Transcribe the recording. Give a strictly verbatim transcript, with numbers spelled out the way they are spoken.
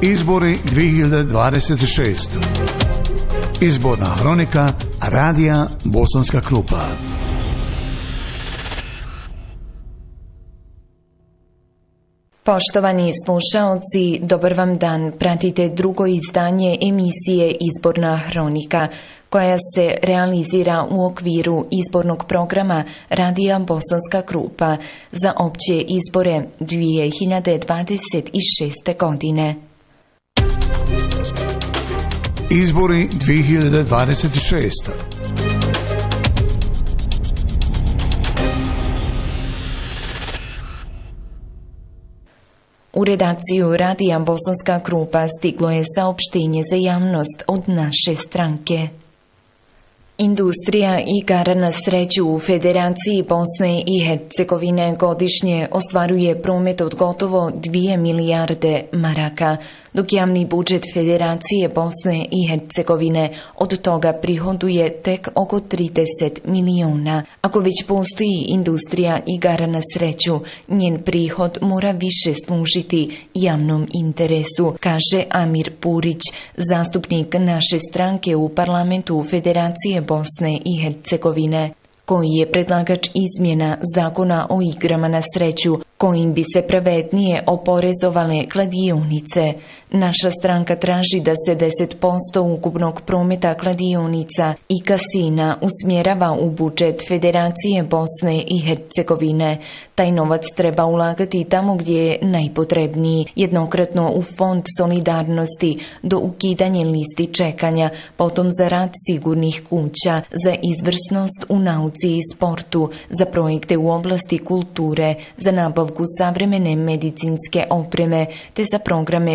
Izbori dvije hiljade dvadeset šest. Izborna hronika Radija Bosanska Krupa. Poštovani slušaoci, dobar vam dan. Pratite drugo izdanje emisije Izborna hronika, koja se realizira u okviru izbornog programa Radija Bosanska Krupa za opće izbore dvije hiljade dvadeset šeste. godine. Izbori dvije hiljade dvadeset šest. U redakciju Radija Bosanska Krupa stiglo je saopštenje za javnost od naše stranke. Industrija igara na sreću u Federaciji Bosne i Hercegovine godišnje ostvaruje promet od gotovo dvije milijarde maraka, dok javni budžet Federacije Bosne i Hercegovine od toga prihoduje tek oko trideset miliona. Ako već postoji industrija igara na sreću, njen prihod mora više služiti javnom interesu, kaže Amir Purić, zastupnik naše stranke u parlamentu Federacije Bosne i Hercegovine, koji je predlagač izmjena zakona o igrama na sreću, kojim bi se pravednije oporezovale kladionice. Naša stranka traži da se deset posto ukupnog prometa kladionica i kasina usmjerava u budžet Federacije Bosne i Hercegovine. Taj novac treba ulagati tamo gdje je najpotrebniji, jednokratno u Fond solidarnosti, do ukidanja listi čekanja, potom za rad sigurnih kuća, za izvrsnost u nauci i sportu, za projekte u oblasti kulture, za nabavku savremene medicinske opreme, te za programe